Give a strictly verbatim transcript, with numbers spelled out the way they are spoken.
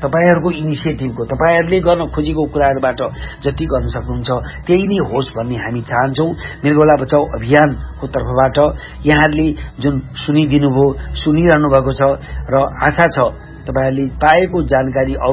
तपाईहरुको इनिसिएटिभको तपाईहरुले गर्न खोजेको कुराहरुबाट जति गर्न सक्नुहुन्छ त्यही नै होस् भन्ने हामी चाहन्छौं। मृगौला बचाउ अभियानको तर्फबाट यहाँहरुले जुन सुनिदिनु भो सुनिरहनु भएको छ र आशा छ तपाईहरुले पाएको जानकारी